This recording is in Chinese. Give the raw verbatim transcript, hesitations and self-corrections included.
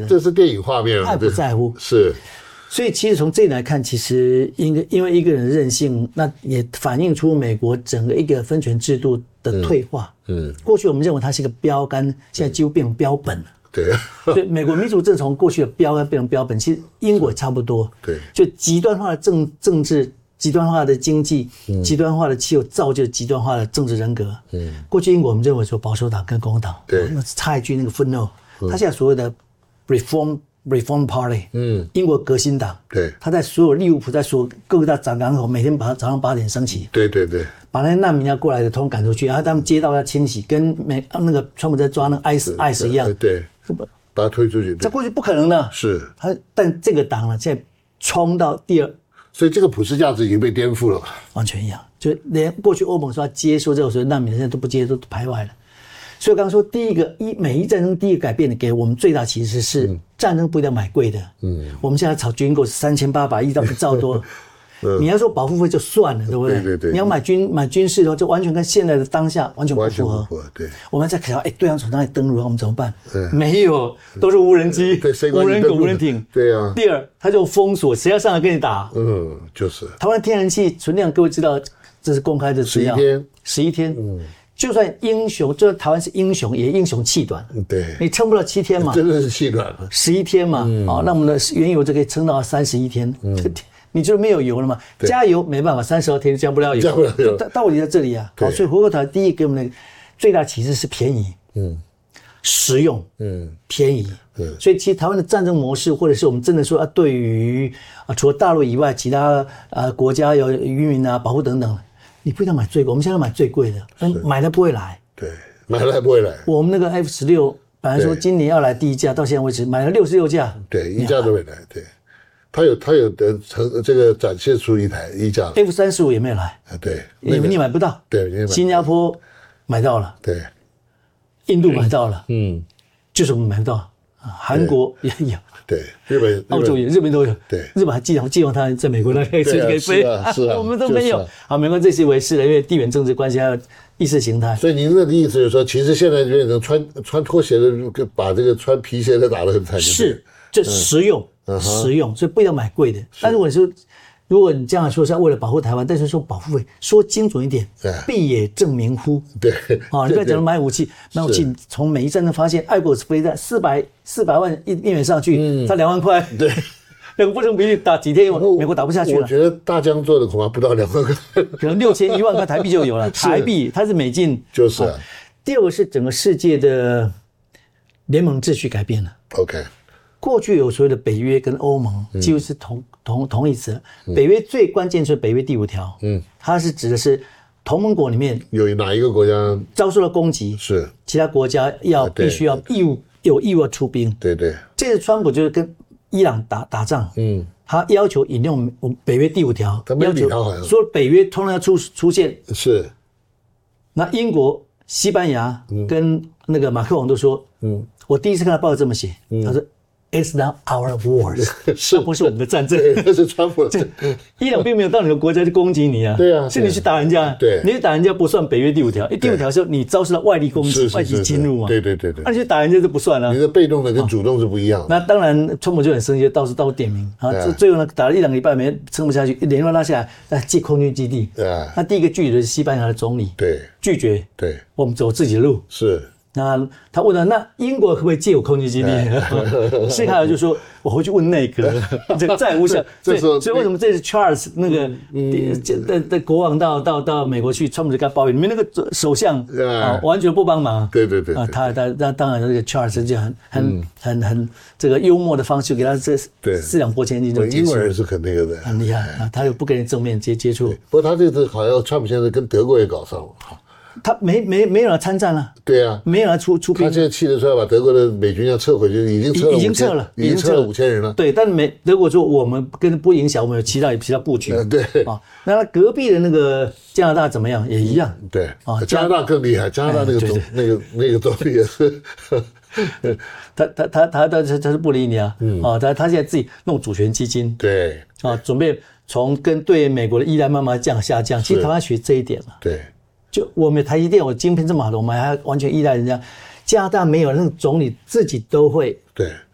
了， 这是电影画面， 太不在乎。 是， 所以其实从这里来看，其实因为因为一个人的任性，那也反映出美国整个一个分权制度的退化。嗯，嗯过去我们认为它是一个标杆，现在几乎变成标本了。 对， 所以美国民主政从过去的标杆变成标本，其实英国也差不多。 对， 就极端化的政政治、极端化的经济、嗯、极端化的气候，造就极端化的政治人格。嗯，过去英国我们认为说保守党跟共和党， 对， 那差一句那个 footnote，、嗯、他现在所谓的 reform reform party， 嗯，英国革新党， 对， 他在所有利物浦，在所有各个大展港口，每天把早上八点升旗。 对对对。 把那些难民要过来的，通通赶出去，然后他们街道要清洗，跟美那个川普在抓那个 ICE ICE 一样， 对，把他推出去。 在过去不可能的， 是他，但这个党呢，现在冲到第二， 所以这个普世价值已经被颠覆了， 完全一样，就连过去欧盟说要接收这个所谓难民，现在都不接，都排外了。所以我刚刚说，第一个一美伊战争第一个改变的给我们最大启示是，嗯、战争不一定要买贵的，嗯，我们现在炒军购是三千八百亿到一兆多。你要说保护费就算了，对不对？ 对对对。 你要买军买军事的话，就完全跟现在的当下完全不符合。 不符合对。 我们在想，哎，对方从哪里登陆，我们怎么办？没有，都是无人机、无人狗、无人艇。 对啊。 第二，他就封锁，谁要上来跟你打？ 嗯，就是。 台湾天然气存量，各位知道，这是公开的资料。 十一天。 十一天。嗯。就算英雄，就算台湾是英雄，也英雄气短。 对。 你撑不了七天嘛？ 真的是气短了。 十一天嘛，嗯、哦，那我们的原油就可以撑到三十一天。嗯。你就没有油了嘛？加油没办法，三十二天加不了油， 加不了油。 道理在这里啊。好，所以回过头来，第一给我们的最大启示是便宜，嗯，实用，嗯，便宜，嗯。所以其实台湾的战争模式，或者是我们真的说啊，对于啊除了大陆以外，其他啊国家有渔民啊保护等等，你不一定要买最贵，我们现在买最贵的，但买了不会来。 对，买了不会来。 我们那个 F 十六本来说今年要来第一架，到现在为止买了六十六架， 对，一架都没来，对。他有他有的成这个展现出一台一架 F 三十五也没有来啊，对， 你们你买不到， 对， 新加坡买到了， 对， 印度买到了， 嗯， 就是我们买不到，韩国也有， 对，日本、 澳洲也，日本都有， 对， 日本还寄望寄望他在美国那可以可以飞， 是啊， 我们都没有，好，没关系，这是一回事了，因为地缘政治关系还有意识形态。 所以您的意思就是说，其实现在就变成穿穿拖鞋的，把这个穿皮鞋的打得很惨， 是，这实用。实用，所以不要买贵的。但如果你说，如果你这样说是为了保护台湾，但是说保护费，说精准一点，必也正名乎？ 对， 啊，你不要讲买武器，买武器从美伊战争发现，爱国者飞弹四百四百万一一元上去，才两万块， 对， 两个不成比例打几天，美国打不下去了。 我觉得大疆做的恐怕不到两万块， 可能六千一万块台币就有了。台币它是美金， 就是啊。 第二个是整个世界的联盟秩序改变了。 OK。 过去有所谓的北约跟欧盟，几乎是同、嗯、同同义词。北约最关键是北约第五条，嗯，它是指的是同盟国里面有哪一个国家遭受了攻击， 是其他国家要必须要义务有义务要出兵。 对对， 这次川普就是跟伊朗打打仗，嗯，他要求引用北约第五条， 要求说北约通常要出出现。 是， 那英国、西班牙跟那个马克龙都说，嗯，我第一次看到报纸这么写，嗯、他说。It's not our wars， 是不是我们的战争？ 那是川普。 伊朗并没有到你的国家去攻击你啊， 对啊， 是你去打人家， 对， 你去打人家不算北约第五条，第五条是你遭受了外力攻击、外敌侵入嘛， 对对对对， 那你去打人家就不算了。 你的被动的跟主动是不一样的。 那当然，川普就很生气，到处到处点名啊，最后呢打了一两个礼拜没撑不下去，连乱拉下来，那借空军基地。 对， 那第一个拒绝的是西班牙的总理， 对， 拒绝， 对， 我们走自己的路。 是。 那他问了，那英国可不可以借我空军基地？谢凯尔就说：“我回去问内阁，这个再无效。”所以，所以为什么这次 Charles 那个的的国王到到到美国去，川普就跟他抱怨：“你们那个首相啊，完全不帮忙。” 对对对啊，他他他当然这个 Charles 就很很很很这个幽默的方式给他这四两拨千斤就结束。 英国人是很那个的， 很厉害啊，他又不跟人正面接接触。 不过他这次好像川普现在跟德国也搞上了。 他没没没有人参战了， 对啊， 没有人出出兵。 他现在气得出来，把德国的美军要撤回去，已经撤了， 已经撤了， 已经撤了五千人了。 对，但美德国说我们跟不影响，我们有其他其他布局。 对啊，那隔壁的那个加拿大怎么样？也一样。 对啊，加拿大更厉害，加拿大那个总那个那个总理也是。 他他他他他他是不理你啊，啊，他他现在自己弄主权基金， 对啊，准备从跟对美国的依赖慢慢降下降。其实台湾学这一点了， 对。 就我们台积电，我晶片这么好的，我们还完全依赖人家。加拿大没有，那个总理自己都会对